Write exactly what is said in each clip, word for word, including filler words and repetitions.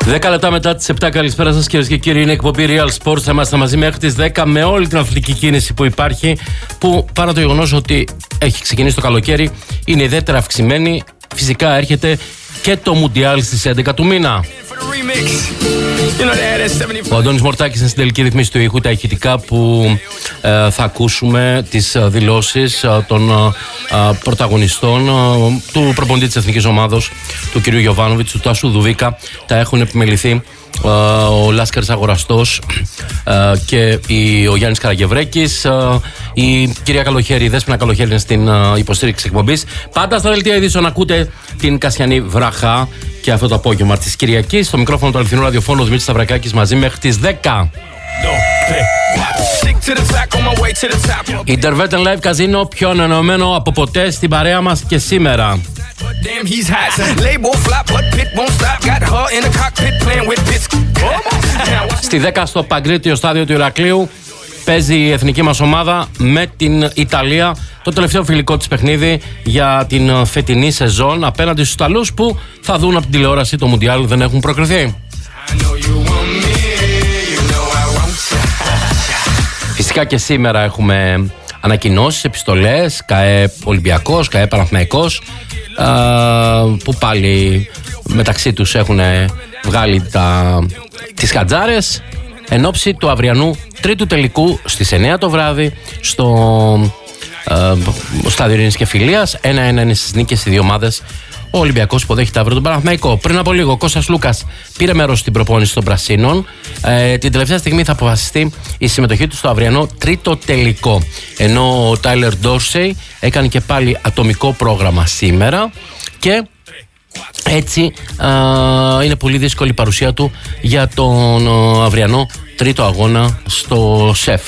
δέκα λεπτά μετά τις επτά, καλησπέρα σας κυρίες και κύριοι. Είναι εκπομπή Real Sports. Θα είμαστε μαζί μέχρι τις δέκα με όλη την αθλητική κίνηση που υπάρχει. Που παρά το γεγονός ότι έχει ξεκινήσει το καλοκαίρι, είναι ιδιαίτερα αυξημένη. Φυσικά έρχεται και το Μουντιάλ στις έντεκα του μήνα. Ο Αντώνης Μορτάκης είναι στην τελική ρυθμίση του ήχου. Τα ηχητικά που ε, θα ακούσουμε, τις ε, δηλώσεις ε, των ε, πρωταγωνιστών, ε, του προπονητή της εθνικής ομάδος, του κ. Γιοβάνοβιτς, του Τάσου Δουβίκα, τα έχουν επιμεληθεί ε, ο Λάσκαρης Αγοραστός ε, και η, ο Γιάννης Καραγευρέκης. Ε, η κυρία Καλοχέρη, η Δέσποινα Καλοχέρη είναι στην ε, υποστήριξη εκπομπής. Πάντα στα δελτία ειδήσεων ακούτε την Κασιανή Βραχά. Και αυτό το απόγευμα της Κυριακής, στο μικρόφωνο του αληθινού ραδιοφώνου, ο Δημήτρης Σταυρακάκης, μαζί μέχρι τις δέκα. Intervetten Live Casino, πιο ανανεωμένο από ποτέ στην παρέα μας και σήμερα. Στη δέκα, στο Παγκρίτιο στάδιο του Ηρακλείου, παίζει η εθνική μας ομάδα με την Ιταλία, το τελευταίο φιλικό της παιχνίδι για την φετινή σεζόν απέναντι στους Ιταλούς που θα δουν από την τηλεόραση το Μουντιάλ, δεν έχουν προκριθεί. Φυσικά και σήμερα έχουμε ανακοινώσεις, επιστολές, ΚΑΕ Ολυμπιακός, ΚΑΕ Παναθηναϊκός, που πάλι μεταξύ τους έχουν βγάλει τα, τις χατζάρες εν ώψη του αυριανού τρίτου τελικού στις εννιά το βράδυ στο ε, στάδιο Ειρήνης και Φιλίας. Ένα ένα είναι στις νίκες οι δύο ομάδες. Ο Ολυμπιακός υποδέχεται αύριο τον Παναθηναϊκό. Πριν από λίγο, ο Κώστας Λούκας πήρε μέρος στην προπόνηση των Πρασίνων. Ε, την τελευταία στιγμή θα αποφασιστεί η συμμετοχή του στο αυριανό τρίτο τελικό. Ενώ ο Τάιλερ Ντόρσεϊ έκανε και πάλι ατομικό πρόγραμμα σήμερα και έτσι α, είναι πολύ δύσκολη η παρουσία του για τον α, αυριανό τρίτο αγώνα στο ΣΕΦ.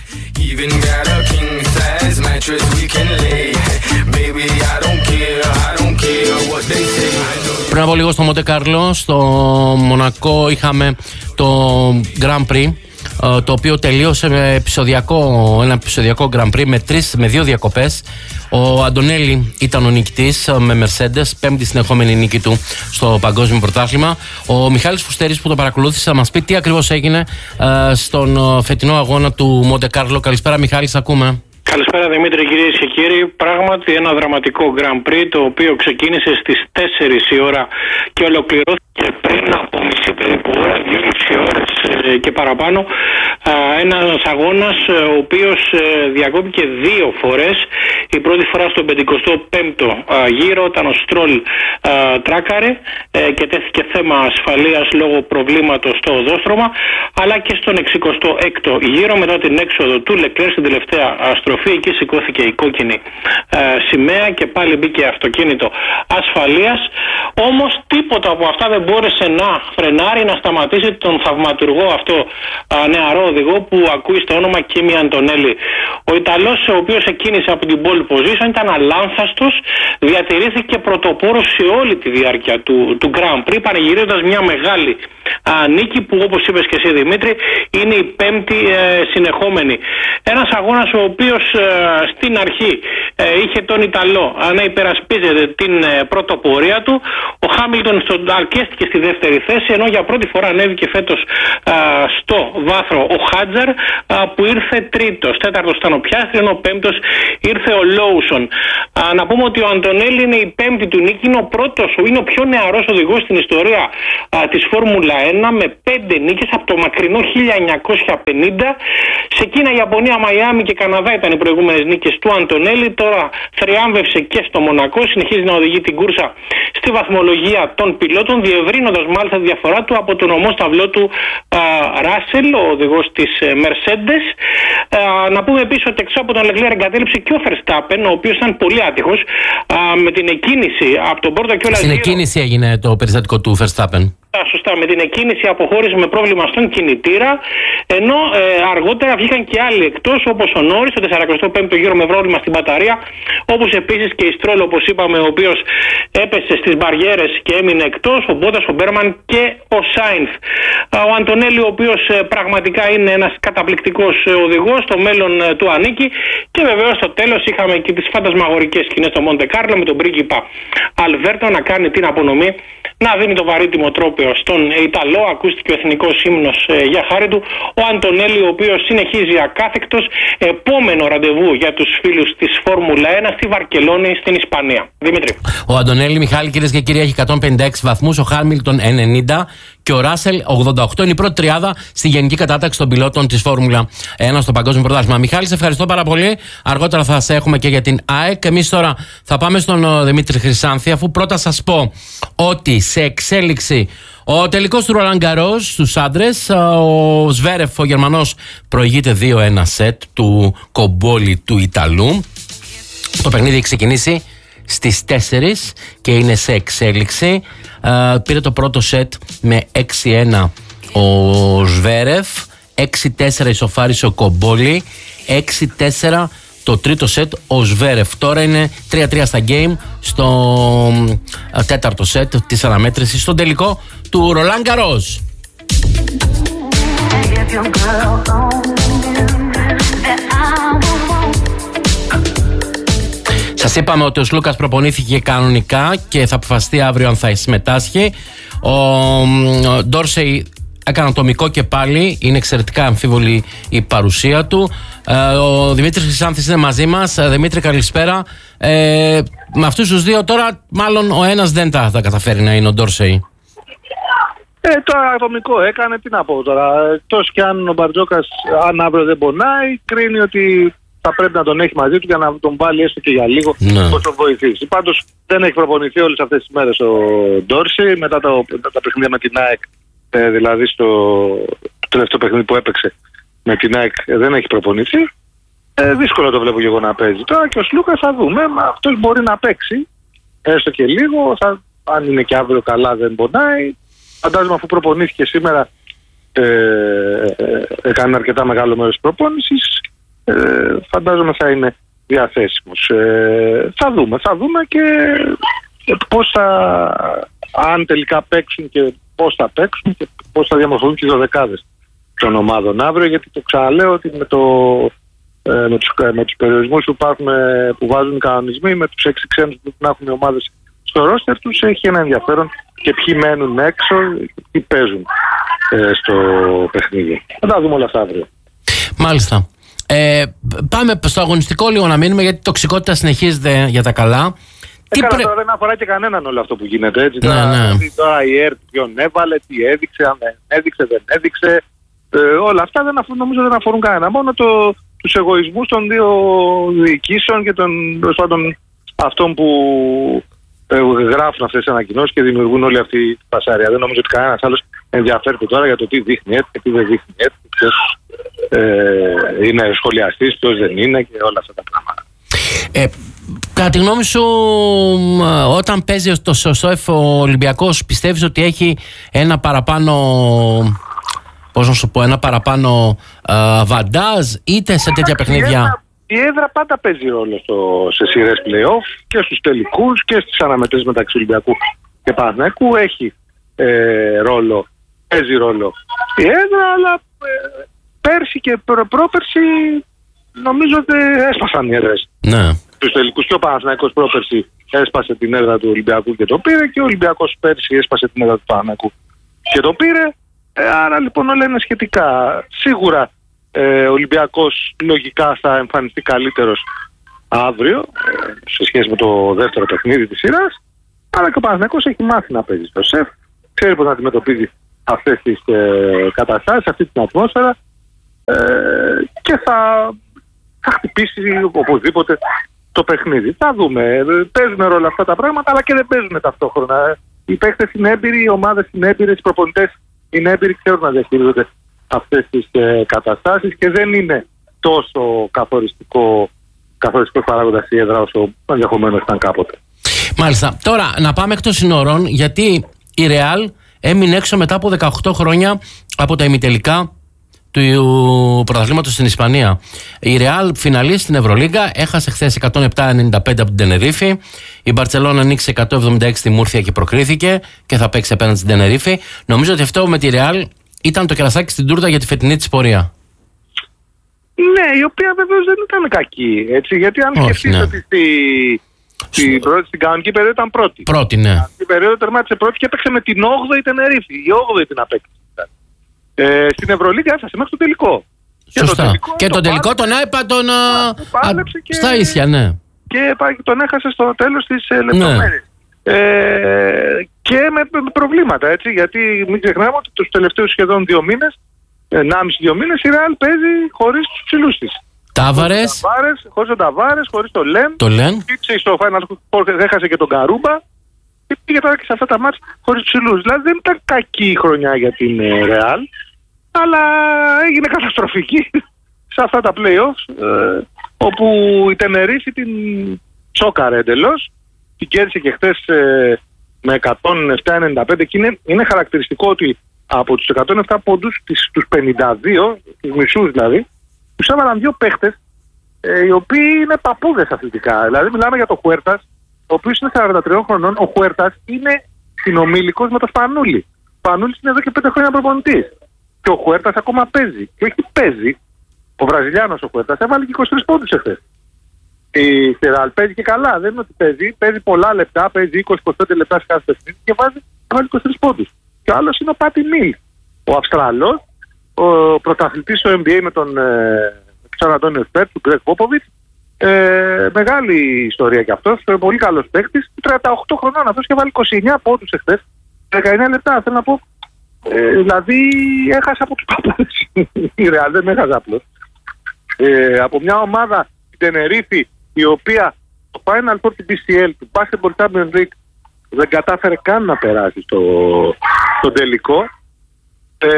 Πριν από λίγο στο Μοντε Κάρλο, στο Μονακό, είχαμε το Grand Prix, το οποίο τελείωσε με επεισοδιακό, ένα επεισοδιακό Grand Prix με, τρεις, με δύο διακοπές. Ο Αντωνέλη ήταν ο νικητής με Mercedes, πέμπτη συνεχόμενη νίκη του στο παγκόσμιο πρωτάθλημα. Ο Μιχάλης Φουστέρης που το παρακολούθησε θα μας πει τι ακριβώς έγινε ε, στον φετινό αγώνα του Μοντε Κάρλο. Καλησπέρα Μιχάλη, σ' ακούμε. Καλησπέρα Δημήτρη, κυρίες και κύριοι. Πράγματι ένα δραματικό Grand Prix, το οποίο ξεκίνησε στις τέσσερις η ώρα και ολοκληρώθηκε πριν από μισή περίπου ώρα, δυόμιση ώρες και παραπάνω. Ένας αγώνας ο οποίος διακόπηκε δύο φορές. Η πρώτη φορά στον πενηκοστό πέμπτο γύρο, όταν ο Στρόλ τράκαρε και τέθηκε θέμα ασφαλείας λόγω προβλήματος στο οδόστρωμα, αλλά και στον εξηκοστό έκτο γύρο, μετά την έξοδο του Λεκλέρ στην τελευταία στροφή, εκεί σηκώθηκε η κόκκινη σημαία και πάλι μπήκε αυτοκίνητο ασφαλείας. Όμως τίποτα από αυτά δεν μπόρεσε να φρενάρει, να σταματήσει τον θαυματουργό αυτό νεαρό οδηγό που ακούει στο όνομα Κίμι Αντωνέλη. Ο Ιταλός, ο οποίος εκκίνησε από την pole position, ήταν αλάνθαστος, διατηρήθηκε πρωτοπόρος σε όλη τη διάρκεια του, του Grand Prix, πανηγυρίζοντας μια μεγάλη α, νίκη που, όπως είπες και εσύ Δημήτρη, είναι η πέμπτη ε, συνεχόμενη. Ένας αγώνας ο οποίος ε, στην αρχή ε, είχε τον Ιταλό ε, να υπερασπίζεται την ε, πρωτοπορία του. Ο Χάμιλτον στον αρκέστηκε στη δεύτερη θέση, ενώ για πρώτη φορά ανέβηκε φέτος ε, στο βάθρο ο Χάτζαρ, ε, που ήρθε τρίτος. Τέταρτος ήταν ο Πιάστρη, ενώ ο πέμπτος ήρθε ο Λόουσον. Ε, να πούμε ότι ο Αντωνέλη είναι η πέμπτη του νίκη, είναι ο πρώτος, είναι ο πιο νεαρός οδηγός στην ιστορία ε, της Φόρμουλα ένα, με πέντε νίκες από το μακρινό χίλια εννιακόσια πενήντα. Σε Κίνα, Ιαπωνία, Μαϊάμι και Καναδά ήταν οι προηγούμενες νίκες του Αντωνέλη. Τώρα θριάμβευσε και στο Μονακό, συνεχίζει να οδηγεί την κούρσα στη βαθμολογία των πιλότων, διευρύνοντας μάλιστα τη διαφορά του από τον ομόσταυλό του Ράσελ, ο οδηγός της Mercedes. Α, να πούμε επίσης ότι εξώ από τον Leclerc εγκατέλειψε και ο Verstappen, ο οποίος ήταν πολύ άτυχος α, με την εκκίνηση από τον πρώτο και όλα. Στην εκκίνηση έγινε το περιστατικό του Verstappen. Σωστά, με την εκκίνηση αποχώρησε με πρόβλημα στον κινητήρα, ενώ ε, αργότερα βγήκαν και άλλοι εκτός, όπως ο Νόρις στο σαράντα πέμπτο γύρο με πρόβλημα στην μπαταρία, όπως επίσης και η Στρόλ, όπως είπαμε, ο οποίος έπεσε στις μπαριέρες και έμεινε εκτός, ο Μπότας, ο Μπέρμαν και ο Σάινθ. Ο Αντωνέλη, ο οποίος ε, πραγματικά είναι ένας καταπληκτικός οδηγός, το μέλλον ε, του ανήκει, και βεβαίως στο τέλος είχαμε και τις φαντασμαγορικές σκηνές στο Μοντε Κάρλο με τον πρίγκιπα Αλβέρτο να κάνει την απονομή, να δίνει το βαρύτιμο τρόπαιο αύριο στον Ιταλό. Ακούστηκε ο εθνικός ύμνος ε, για χάρη του. Ο Αντωνέλη, ο οποίος συνεχίζει ακάθεκτος. Επόμενο ραντεβού για τους φίλους της Φόρμουλα ένα στη Βαρκελόνη στην Ισπανία. Δημήτρη. Ο Αντωνέλη, Μιχάλη, κυρίες και κύριοι, έχει εκατόν πενήντα έξι βαθμούς, ο Χάμιλτον ενενήντα και ο Ράσελ ογδόντα οκτώ. Είναι η πρώτη τριάδα στη γενική κατάταξη των πιλότων της Φόρμουλα ένα στο Παγκόσμιο Πρωτάθλημα. Μιχάλη, σε ευχαριστώ πάρα πολύ. Αργότερα θα σε έχουμε και για την ΑΕΚ. Εμείς τώρα θα πάμε στον Δημήτρη Χρυσάνθη, αφού πρώτα σας πω ότι σε εξέλιξη ο τελικός του Ρολάν Γκαρός στους άντρες, ο Σβέρεφ, ο Γερμανός, προηγείται δύο ένα σετ του Κομπόλη του Ιταλού. Το παιχνίδι έχει ξεκινήσει στις τέσσερις και είναι σε εξέλιξη. Uh, πήρε το πρώτο σετ με έξι ένα ο Σβέρεφ, έξι τέσσερα ισοφάρισε ο Κομπόλη, έξι τέσσερα το τρίτο σετ ο Σβέρεφ. Τώρα είναι τρία τρία στα game στο uh, τέταρτο σετ της αναμέτρησης, στον τελικό του Ρολάν Γκαρός. Σας είπαμε ότι ο Σλούκας προπονήθηκε κανονικά και θα αποφασιστεί αύριο αν θα συμμετάσχει. Ο Ντόρσεϊ έκανε ατομικό και πάλι. Είναι εξαιρετικά αμφίβολη η παρουσία του. Ο Δημήτρης Χρυσάνθης είναι μαζί μας. Δημήτρη, καλησπέρα. Ε, με αυτούς τους δύο τώρα μάλλον ο ένας δεν τα θα καταφέρει να είναι ο Ντόρσεϊ. Ε, τώρα ατομικό έκανε, τι να πω τώρα. Εκτός κι αν ο Μπαρτζόκας, αν αύριο δεν πονάει, κρίνει ότι θα πρέπει να τον έχει μαζί του για να τον βάλει έστω και για λίγο, ναι, πώς τον βοηθήσει. Πάντως δεν έχει προπονηθεί όλες αυτές τις μέρες ο Ντόρσεϊ μετά τα, τα παιχνίδια με την ΑΕΚ, ε, δηλαδή στο το τελευταίο παιχνίδι που έπαιξε με την ΑΕΚ, ε, δεν έχει προπονηθεί. Ε, δύσκολο το βλέπω και εγώ να παίζει. Τώρα και ο Σλούκας θα δούμε, μα αυτός μπορεί να παίξει έστω και λίγο, θα, αν είναι και αύριο καλά δεν πονάει. Φαντάζομαι αφού προπονήθηκε σήμερα, ε, ε, έκανε αρκετά μεγάλο μέρος της προπόνησης. Ε, φαντάζομαι θα είναι διαθέσιμος. Ε, θα δούμε, θα δούμε και πώς θα, αν τελικά παίξουν και πώς θα παίξουν και πώς θα διαμορφωθούν και οι δωδεκάδες των ομάδων αύριο, γιατί το ξαναλέω ότι με, το, ε, με, τους, με τους περιορισμούς που, υπάρχουν, που βάζουν οι κανονισμοί, με τους έξι ξένους που πρέπει να έχουν οι ομάδες στο ρόστερ τους, έχει ένα ενδιαφέρον και ποιοι μένουν έξω και ποιοι παίζουν ε, στο παιχνίδι. Θα τα δούμε όλα αυτά αύριο. Μάλιστα. Ε, πάμε στο αγωνιστικό λίγο να μείνουμε, γιατί η τοξικότητα συνεχίζεται για τα καλά. Ε, τι καλά, πρέ... τώρα δεν αφορά και κανέναν όλο αυτό που γίνεται, έτσι. Ναι, τώρα, ναι. Δηλαδή, τώρα η ΕΡΤ ποιον έβαλε, τι έδειξε, αν δεν έδειξε, δεν έδειξε. Ε, όλα αυτά δεν αφορούν, νομίζω δεν αφορούν κανένα. Μόνο το, τους εγωισμούς των δύο διοικήσεων και των, των αυτών που ε, γράφουν αυτές τις ανακοινώσεις και δημιουργούν όλη αυτή τη πασάρια. Δεν νομίζω ότι κανένας άλλος ενδιαφέρεται τώρα για το τι δείχνει έτσι και τι δεν δείχνει έτσι. Ποιος ε, είναι σχολιαστής, ποιος δεν είναι και όλα αυτά τα πράγματα. Ε, κατά τη γνώμη σου, όταν παίζει το ΣΟΣΟΕΦ ο Ολυμπιακός, πιστεύεις ότι έχει ένα παραπάνω, πώς να σου πω, ένα παραπάνω ε, βαντάζ είτε σε τέτοια παιχνίδια? Η έδρα πάντα παίζει ρόλο στο, σε σειρές play-off και στους τελικούς και στις αναμετρήσεις μεταξύ Ολυμπιακού και Παναθηναϊκού. Έχει ε, ρόλο, παίζει ρόλο η έδρα, αλλά ε, πέρσι και προ, πρόπερσι νομίζω ότι έσπασαν οι έδρες. Ναι. Στους τελικούς και ο Παναθηναϊκός πρόπερσι έσπασε την έδρα του Ολυμπιακού και το πήρε, και ο Ολυμπιακός πέρσι έσπασε την έδρα του Παναθηναϊκού και το πήρε. Ε, άρα λοιπόν όλα είναι σχετικά. Σίγουρα ε, ο Ολυμπιακός λογικά θα εμφανιστεί καλύτερος αύριο ε, σε σχέση με το δεύτερο παιχνίδι της σειράς, αλλά και ο Παναθηναϊκός έχει μάθει να παίζει στο σεφ, ξέρει πώς να αντιμετωπίζει αυτές τις ε, καταστάσεις, αυτή την ατμόσφαιρα, ε, και θα, θα χτυπήσει οπωσδήποτε το παιχνίδι. Θα δούμε. Παίζουν ρόλο αυτά τα πράγματα, αλλά και δεν παίζουν ταυτόχρονα. Οι παίκτες είναι έμπειροι, οι ομάδες είναι έμπειρες, οι προπονητές είναι έμπειροι, ξέρουν να διαχειρίζονται αυτές τις ε, καταστάσεις και δεν είναι τόσο καθοριστικό, καθοριστικό παράγοντας η έδρα όσο ενδεχομένως ήταν κάποτε. Μάλιστα. Τώρα να πάμε εκτός συνόρων, γιατί η Ρεάλ έμεινε έξω μετά από δεκαοκτώ χρόνια από τα ημιτελικά του πρωταθλήματος στην Ισπανία. Η Ρεάλ φιναλίστ στην Ευρωλίγκα έχασε χθες εκατόν επτά ενενήντα πέντε από την Τενερίφη. Η Μπαρτσελόνα νίκησε εκατόν εβδομήντα έξι στη Μούρθια και προκρίθηκε και θα παίξει απέναντι στην Τενερίφη. Νομίζω ότι αυτό με τη Ρεάλ ήταν το κερασάκι στην τούρτα για τη φετινή της πορεία. Ναι, η οποία βεβαίως δεν ήταν κακή. Έτσι, γιατί αν σκεφτείς ναι. ότι στη, Στην, πρώτη, στην κανονική περίοδο ήταν πρώτη. Πρώτη, ναι. Στην περίοδο τερμάτισε πρώτη και έπαιξε με την όγδοη Τενερίφη. Η όγδοη την απέκτησε. Ε, στην Ευρωλίγκα έφτασε μέχρι το τελικό. Σωστά. Και, το τελικό, και τον τελικό τον έπα τον. Πάλεψε και. Στα ίσια, ναι. Και τον έχασε στο τέλος της ε, λεπτομέρειας. Ναι. Ε, και με, με προβλήματα, έτσι. Γιατί μην ξεχνάμε ότι τους τελευταίους σχεδόν δύο μήνες, ενάμιση δύο μήνες, η Ρεάλ παίζει χωρίς τους ψηλούς της. Τάβαρες. Χωρίς τον Ταβάρες, χωρίς τον Λεν. Το Λεν. Πήγε στο Final Four, έχασε και τον Καρούμπα. Και πήγε τώρα και σε αυτά τα μάτς χωρίς ψηλούς. Δηλαδή δεν ήταν κακή η χρονιά για την Ρεάλ, αλλά έγινε καταστροφική σε αυτά τα play-offs, ε, όπου η Τενερίφη την τσόκαρε εντελώς. Την κέρδισε και χθες ε, με εκατόν επτά ενενήντα πέντε και είναι, είναι χαρακτηριστικό ότι από τους εκατόν επτά πόντους, τους πενήντα δύο, τους μισούς δηλαδή, τους έβαλαν δύο παίχτες ε, οι οποίοι είναι παππούδες αθλητικά. Δηλαδή μιλάμε για τον Χουέρτας, ο οποίος είναι σαράντα τριών χρονών. Ο Χουέρτας είναι συνομήλικος με τον Σπανούλη. Ο Σπανούλης είναι εδώ και πέντε χρόνια προπονητής. Και ο Χουέρτας ακόμα παίζει. Και όχι παίζει, ο Βραζιλιάνος ο Χουέρτας έβαλε και είκοσι τρεις πόντους εχθές. Η Ρεάλ παίζει και καλά, δεν είναι ότι παίζει. Παίζει πολλά λεπτά, παίζει είκοσι με είκοσι πέντε λεπτά σε κάθε παιχνίδι και βάζει έβαλε είκοσι τρεις πόντους. Και ο άλλος είναι ο Πάτι Μιλ, ο Αυστραλός, ο πρωταθλητής στο N B A με τον Σαν Αντώνιο Σπέρ, του Γκρέγκ Πόποβιτς. Ε, μεγάλη ιστορία κι αυτός, πολύ καλός παίκτης. τριάντα οκτώ χρονών αυτός και βάλει είκοσι εννέα πόντους εχθές, δεκαεννέα λεπτά. Θέλω να πω, ε, δηλαδή έχασα από τους παππούδες. Η Ρεάλ δεν έχασε απλώς. Ε, από μια ομάδα, την Τενερίφη, η οποία το Final Four του μπι σι ελ, του Basketball Champions League, δεν κατάφερε καν να περάσει στο, στο τελικό. Ε,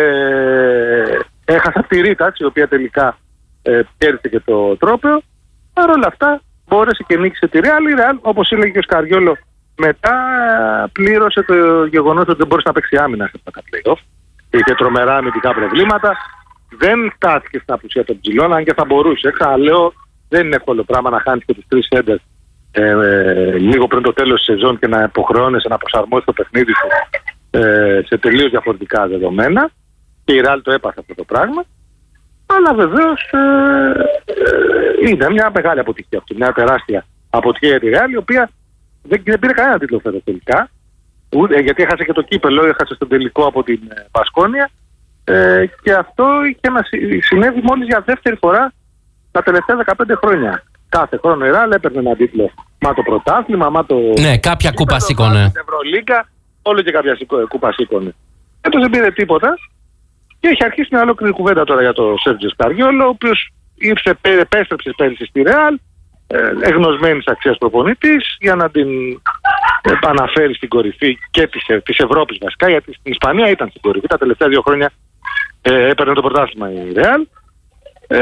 έχασα τη Ρίταξ, η οποία τελικά ε, κέρδισε και το τρόπαιο. Παρ' όλα αυτά μπόρεσε και νίκησε τη Ρεάλ. Η Ρεάλ, όπως έλεγε και ο Σκαριόλο, μετά πλήρωσε το γεγονός ότι δεν μπορούσε να παίξει άμυνα σε αυτά τα play-off. Είχε τρομερά αμυντικά προβλήματα. Δεν φτάθηκε στην απουσία των ψηλών, αν και θα μπορούσε. Ξαναλέω, δεν είναι εύκολο πράγμα να χάνεις και τους τρεις σέντερ ε, ε, λίγο πριν το τέλος της σεζόν και να υποχρεώνεσαι να προσαρμόσεις το παιχνίδι σου ε, σε τελείως διαφορετικά δεδομένα. Και η Ρεάλ το έπαθε αυτό το πράγμα. Αλλά βεβαίως ε, ε, είναι μια μεγάλη αποτυχία αυτή, μια τεράστια αποτυχία για τη Ρεάλ, η οποία δεν, δεν πήρε κανένα τίτλο φέτος τελικά. Ούτε, γιατί έχασε και το κύπελο, έχασε στον τελικό από την Μπασκόνια. Ε, και αυτό είχε να συνέβη μόλις για δεύτερη φορά τα τελευταία δεκαπέντε χρόνια. Κάθε χρόνο η Ρεάλ έπαιρνε ένα τίτλο. Μα το πρωτάθλημα, μα το. Ναι, κάποια κούπα σήκωνε. Την Ευρωλίγκα, όλο και κάποια κούπα σήκωνε. Έτος δεν πήρε τίποτα. Και έχει αρχίσει μια ολόκληρη κουβέντα τώρα για τον Σέρτζιο Σκαριόλο, ο οποίος ήρθε, επέστρεψε πέρυσι στη Ρεάλ, εγνωσμένης αξίας προπονητής, για να την επαναφέρει στην κορυφή και της, της Ευρώπης βασικά, γιατί στην Ισπανία ήταν στην κορυφή. Τα τελευταία δύο χρόνια ε, έπαιρνε το πρωτάθλημα η Ρεάλ. Ε,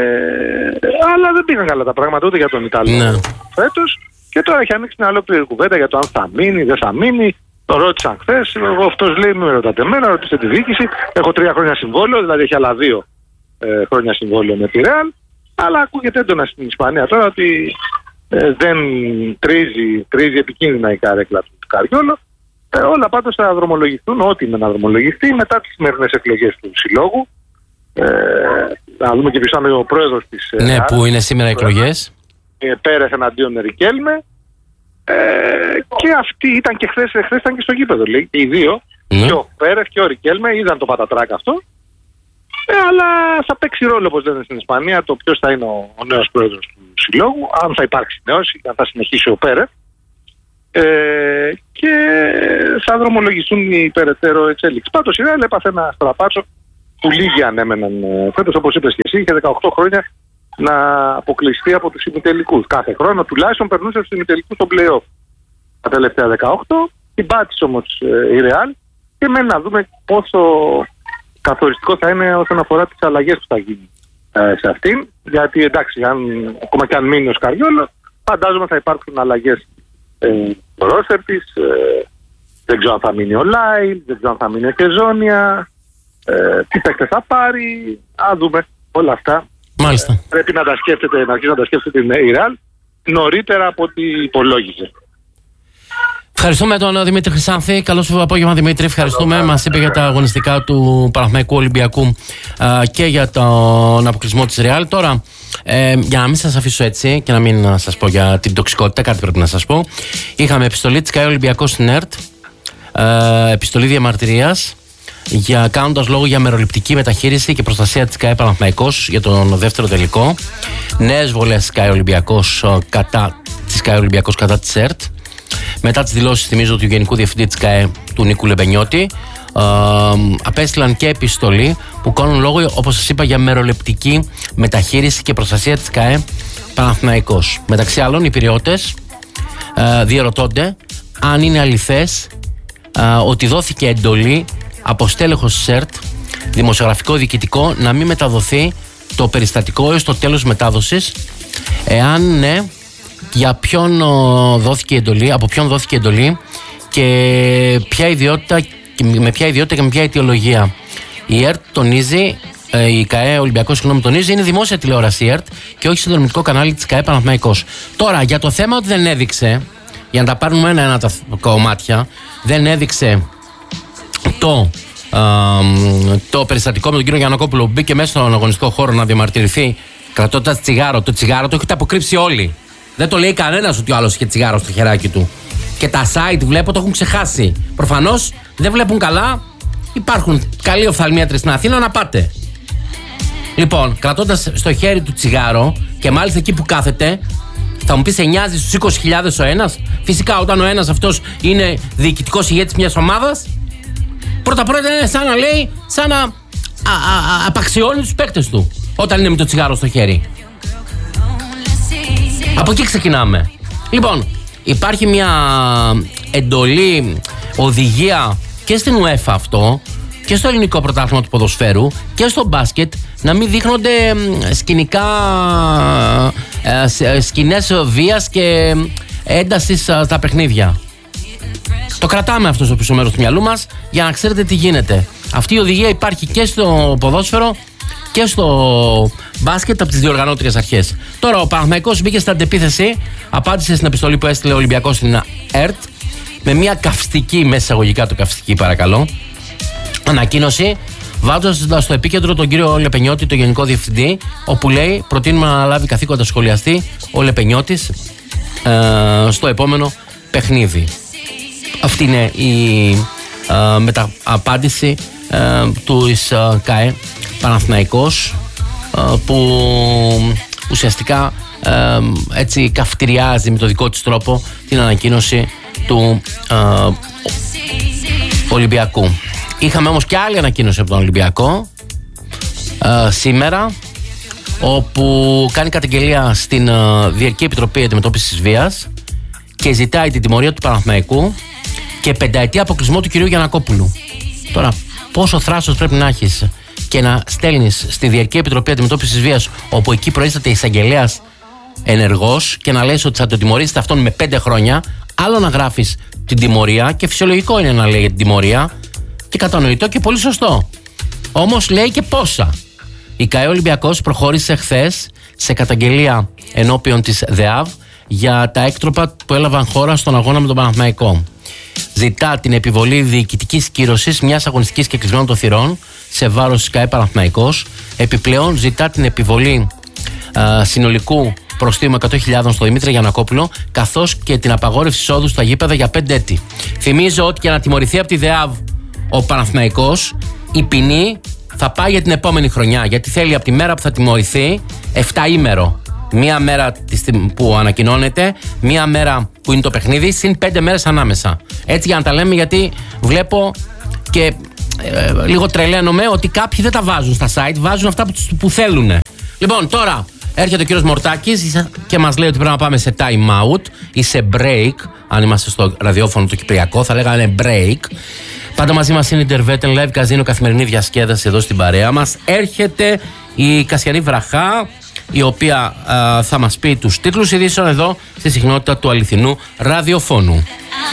αλλά δεν πήγαν καλά τα πράγματα ούτε για τον Ιταλό ναι. φέτος. Και τώρα έχει ανοίξει μια ολόκληρη κουβέντα για το αν θα μείνει, δεν θα μείνει. Το ρώτησαν χθες, αυτός λέει μην με ρωτάτε εμένα, ρωτήστε τη διοίκηση. Έχω τρία χρόνια συμβόλαιο, δηλαδή έχει άλλα δύο ε, χρόνια συμβόλαιο με τη Ρεάλ. Αλλά ακούγεται έντονα στην Ισπανία τώρα ότι ε, δεν τρίζει, τρίζει επικίνδυνα η καρέκλα του Σκαριόλο. Ε, όλα πάντως θα δρομολογηθούν, ό,τι είναι να δρομολογηθεί μετά τις σημερινές εκλογές του Συλλόγου. Ε, να δούμε και ποιος είναι ο πρόεδρος της Ναι, Ρεάλ, που είναι σήμερα εκλογές. Ε, Πέρες εναντίον Ρικέλμε. Ε, και αυτοί ήταν και χθες, χθες ήταν και στο γήπεδο, λέει, οι δύο, mm. και ο Πέρες και ο Ρικέλμε, είδαν το πατατράκ αυτό. Ε, αλλά θα παίξει ρόλο, όπως λένε στην Ισπανία, το ποιος θα είναι ο, ο νέος πρόεδρος του Συλλόγου, αν θα υπάρξει νέος, αν θα συνεχίσει ο Πέρες. Ε, και θα δρομολογηθούν οι περαιτέρω εξέλιξεις. Πάντως η Ρεάλ έπαθε ένα στραπάτσο που λίγοι ανέμεναν φέτος, όπως είπες και εσύ, είχε δεκαοκτώ χρόνια να αποκλειστεί από τους ημιτελικούς. Κάθε χρόνο τουλάχιστον περνούσε στους ημιτελικούς στο play-off. Τα τελευταία δεκαοκτώ, την πάτησε όμως ε, η Ρεάλ και μένει να δούμε πόσο καθοριστικό θα είναι όσον αφορά τις αλλαγές που θα γίνει ε, σε αυτήν. Γιατί εντάξει, αν, ακόμα και αν μείνει ο Σκαριόλο, φαντάζομαι θα υπάρξουν αλλαγές ε, στο ρόστερ της. Ε, δεν ξέρω αν θα μείνει ο Λάιλ, δεν ξέρω αν θα μείνει ο Κεζόνια, ε, τι παίκτες θα πάρει, α δούμε όλα αυτά. Μάλιστα. Ε, πρέπει να τα σκέφτεται, να αρχίσει να τα σκέφτεται η Ρεάλ νωρίτερα από ό,τι υπολόγιζε. Ευχαριστούμε τον Δημήτρη Χρυσάνθη. Καλό σου απόγευμα, Δημήτρη. Ευχαριστούμε. Μας είπε για τα αγωνιστικά του Παναθηναϊκού Ολυμπιακού α, και για τον αποκλεισμό της Ρεάλ. Τώρα ε, για να μην σας αφήσω έτσι και να μην σας πω για την τοξικότητα, κάτι πρέπει να σας πω. Είχαμε επιστολή της ΚΑΕ Ολυμπιακός στην ΕΡΤ, ε, επιστολή διαμαρτυρίας, για, κάνοντας λόγο για μεροληπτική μεταχείριση και προστασία της ΚΑΕ Παναθηναϊκός για τον δεύτερο τελικό. Νέες βολές της ΚΑΕ Ολυμπιακός κατά, της ΚΑΕ Ολυμπιακός κατά της ΕΡΤ. Μετά τις δηλώσεις, θυμίζω, του Γενικού Διευθυντή της ΚΑΕ, του Νίκου Λεμπενιώτη, ε, απέστειλαν και επιστολή που κάνουν λόγο, όπως σας είπα, για μεροληπτική μεταχείριση και προστασία της ΚΑΕ Παναθηναϊκός. Μεταξύ άλλων, οι πειριώτες ε, διερωτώνται αν είναι αληθές ε, ότι δόθηκε εντολή από στέλεχος της ΕΡΤ, δημοσιογραφικό διοικητικό, να μην μεταδοθεί το περιστατικό έως το τέλος μετάδοσης. Εάν ναι, για ποιον δόθηκε εντολή, από ποιον δόθηκε εντολή και ποια ιδιότητα, με ποια ιδιότητα και με ποια αιτιολογία. Η ΕΡΤ τονίζει, η ΚΑΕ Ολυμπιακός, συγγνώμη, τονίζει, είναι δημόσια τηλεόραση η ΕΡΤ και όχι συνδρομητικό κανάλι της ΚΑΕ Παναθηναϊκός. Τώρα, για το θέμα ότι δεν έδειξε, για να τα πάρουμε ένα-ένα τα κομμάτια, δεν έδειξε το, α, το περιστατικό με τον κύριο Γιαννακόπουλο που μπήκε μέσα στον αγωνιστικό χώρο να διαμαρτυρηθεί κρατώντας τσιγάρο. Το τσιγάρο το έχετε αποκρύψει όλοι. Δεν το λέει κανένας ότι ο άλλος είχε τσιγάρο στο χεράκι του. Και τα site βλέπω το έχουν ξεχάσει. Προφανώς δεν βλέπουν καλά. Υπάρχουν καλοί οφθαλμίατροι στην Αθήνα, να πάτε. Λοιπόν, κρατώντας στο χέρι του τσιγάρο και μάλιστα εκεί που κάθεται, θα μου πει, σε νοιάζει στους είκοσι χιλιάδες ο ένας? Φυσικά, όταν ο ένας αυτός είναι διοικητικός ηγέτης μιας ομάδας, πρώτα-πρώτα είναι σαν να λέει, σαν να α, α, α, απαξιώνει τους παίκτες του όταν είναι με το τσιγάρο στο χέρι. Από εκεί ξεκινάμε. Λοιπόν, υπάρχει μια εντολή, οδηγία και στην UEFA αυτό και στο ελληνικό πρωτάθλημα του ποδοσφαίρου και στο μπάσκετ να μην δείχνονται σκηνικά, σκηνές βίας και έντασης στα παιχνίδια. Το κρατάμε αυτό στο πίσω μέρος του μυαλού μας για να ξέρετε τι γίνεται. Αυτή η οδηγία υπάρχει και στο ποδόσφαιρο και στο μπάσκετ από τις διοργανώτριες αρχές. Τώρα ο Παναθηναϊκός μπήκε στην αντεπίθεση, απάντησε στην επιστολή που έστειλε ο Ολυμπιακός στην ΕΡΤ με μια καυστική, μέσα εισαγωγικά το καυστική παρακαλώ, ανακοίνωση, βάζοντας στο επίκεντρο τον κύριο Λεπενιώτη, τον Γενικό Διευθυντή, όπου λέει: προτείνουμε να αναλάβει καθήκοντα σχολιαστή ο Λεπενιώτης ε, στο επόμενο παιχνίδι. Αυτή είναι η ε, μεταπάντηση ε, του ε, ΚΑΕ Παναθηναϊκός, ε, που ουσιαστικά ε, έτσι καυτηριάζει με το δικό της τρόπο την ανακοίνωση του ε, Ολυμπιακού. Είχαμε όμως και άλλη ανακοίνωση από τον Ολυμπιακό ε, σήμερα, όπου κάνει καταγγελία στην ε, Διαρκή Επιτροπή Αντιμετώπισης Βίας και ζητάει την τιμωρία του Παναθηναϊκού και πενταετή αποκλεισμό του κυρίου Γιαννακόπουλου. Τώρα, πόσο θράσος πρέπει να έχεις και να στέλνεις στη Διαρκή Επιτροπή Αντιμετώπισης Βίας, όπου εκεί προείσταται εισαγγελέας ενεργός, και να λες ότι θα το τιμωρήσετε αυτόν με πέντε χρόνια, άλλο να γράφεις την τιμωρία, και φυσιολογικό είναι να λέει για την τιμωρία και κατανοητό και πολύ σωστό. Όμως λέει και πόσα. Η ΚΑΕ Ολυμπιακός προχώρησε χθες σε καταγγελία ενώπιον της ΔΕΑΒ για τα έκτροπα που έλαβαν χώρα στον αγώνα με τον Παναθηναϊκό. Ζητά την επιβολή διοικητικής κύρωσης μιας αγωνιστικής και κλεισμένων των θυρών σε βάρος της ΚΑΕ Παναθηναϊκός. Επιπλέον ζητά την επιβολή α, συνολικού προστίμου εκατό χιλιάδες στο Δημήτρη Γιαννακόπουλο, καθώς και την απαγόρευση εισόδου στα γήπεδα για πέντε έτη. Θυμίζω ότι για να τιμωρηθεί από τη ΔΕΑΒ ο Παναθηναϊκός, η ποινή θα πάει για την επόμενη χρονιά, γιατί θέλει από τη μέρα που θα τιμωρηθεί εφταήμερο. Μία μέρα που ανακοινώνεται, μία μέρα που είναι το παιχνίδι, συν πέντε μέρες ανάμεσα. Έτσι, για να τα λέμε, γιατί βλέπω και ε, λίγο τρελαίνομαι ότι κάποιοι δεν τα βάζουν στα site, βάζουν αυτά που, που θέλουν. Λοιπόν, τώρα έρχεται ο κύριος Μορτάκης και μας λέει ότι πρέπει να πάμε σε time out ή σε break. Αν είμαστε στο ραδιόφωνο το κυπριακό, θα λέγανε break. Πάντα μαζί μας είναι η Intervetten Live Casino, καθημερινή διασκέδαση εδώ στην παρέα μας. Έρχεται η Κασιανή Βραχά, η οποία α, θα μας πει τους τίτλους ειδήσεων εδώ στη συχνότητα του αληθινού ραδιοφώνου.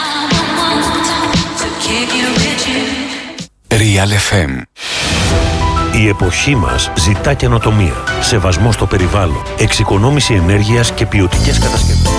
Real εφ εμ. Η εποχή μας ζητά καινοτομία, σεβασμό στο περιβάλλον, εξοικονόμηση ενέργειας και ποιοτικές κατασκευές.